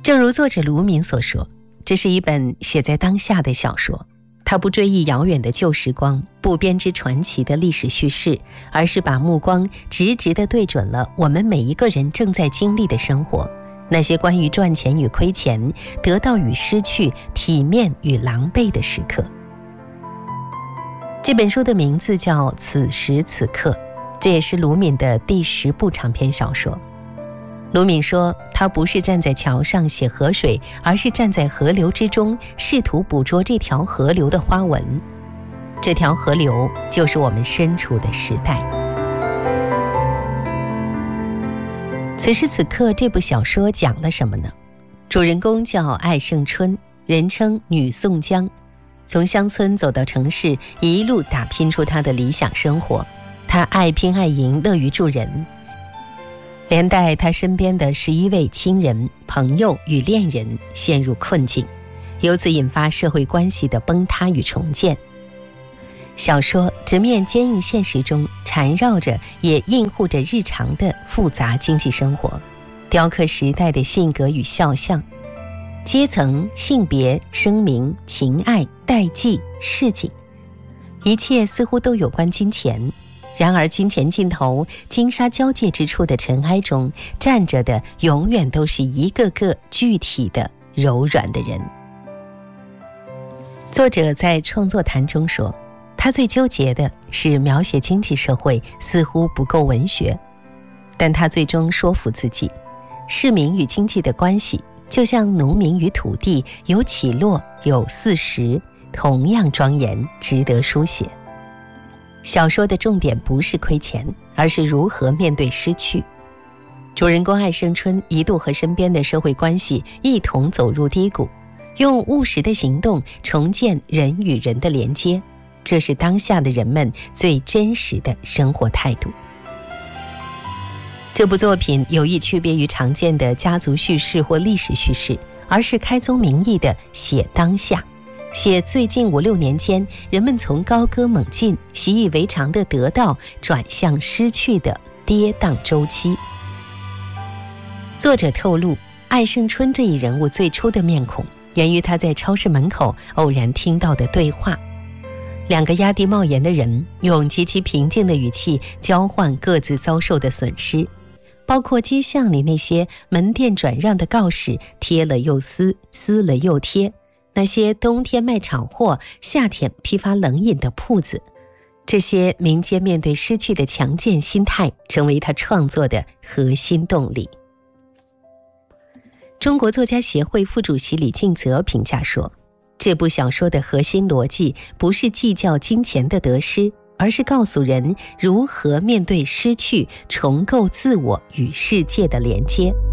正如作者卢敏所说，这是一本写在当下的小说，它不追忆遥远的旧时光，不编织传奇的历史叙事，而是把目光直直地对准了我们每一个人正在经历的生活，那些关于赚钱与亏钱、得到与失去、体面与狼狈的时刻。这本书的名字叫《此时此刻》，这也是卢敏的第10部长篇小说。卢敏说，他不是站在桥上写河水，而是站在河流之中，试图捕捉这条河流的花纹。这条河流就是我们身处的时代。此时此刻这部小说讲了什么呢？主人公叫艾胜春，人称女宋江，从乡村走到城市，一路打拼出她的理想生活。她爱拼爱赢，乐于助人，连带他身边的11位亲人、朋友与恋人陷入困境，由此引发社会关系的崩塌与重建。小说直面坚硬现实中缠绕着也应护着日常的复杂经济生活，雕刻时代的性格与肖像，阶层、性别、声名、情爱、代际、市井，一切似乎都有关金钱。然而金钱尽头、金沙交界之处的尘埃中，站着的永远都是一个个具体的柔软的人。作者在创作谈中说，他最纠结的是描写经济社会似乎不够文学，但他最终说服自己，市民与经济的关系就像农民与土地，有起落，有四时，同样庄严，值得书写。小说的重点不是亏钱，而是如何面对失去。主人公艾胜春一度和身边的社会关系一同走入低谷，用务实的行动重建人与人的连接，这是当下的人们最真实的生活态度。这部作品有意区别于常见的家族叙事或历史叙事，而是开宗明义的写当下，写最近5-6年间人们从高歌猛进、习以为常的得到转向失去的跌宕周期。作者透露，艾胜春这一人物最初的面孔源于他在超市门口偶然听到的对话。2个压低帽檐的人用极其平静的语气交换各自遭受的损失，包括街巷里那些门店转让的告示，贴了又撕，撕了又贴，那些冬天卖炒货、夏天批发冷饮的铺子。这些民间面对失去的强健心态，成为他创作的核心动力。中国作家协会副主席李敬泽评价说，这部小说的核心逻辑不是计较金钱的得失，而是告诉人如何面对失去，重构自我与世界的连接。